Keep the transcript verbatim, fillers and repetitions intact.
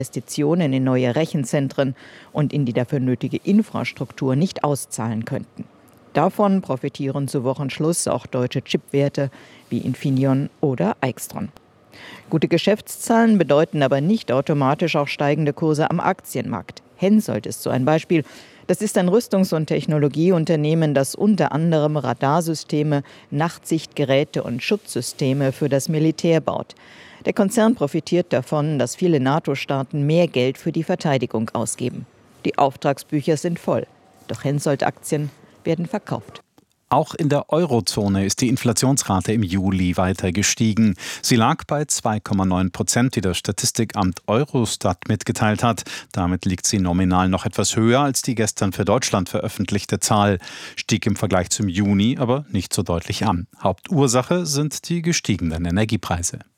Investitionen in neue Rechenzentren und in die dafür nötige Infrastruktur nicht auszahlen könnten. Davon profitieren zu Wochenschluss auch deutsche Chipwerte wie Infineon oder Aixtron. Gute Geschäftszahlen bedeuten aber nicht automatisch auch steigende Kurse am Aktienmarkt. Hensoldt ist so ein Beispiel. Das ist ein Rüstungs- und Technologieunternehmen, das unter anderem Radarsysteme, Nachtsichtgeräte und Schutzsysteme für das Militär baut. Der Konzern profitiert davon, dass viele NATO-Staaten mehr Geld für die Verteidigung ausgeben. Die Auftragsbücher sind voll, doch Hensoldt-Aktien werden verkauft. Auch in der Eurozone ist die Inflationsrate im Juli weiter gestiegen. Sie lag bei zwei Komma neun Prozent, wie das Statistikamt Eurostat mitgeteilt hat. Damit liegt sie nominal noch etwas höher als die gestern für Deutschland veröffentlichte Zahl, stieg im Vergleich zum Juni aber nicht so deutlich an. Hauptursache sind die gestiegenen Energiepreise.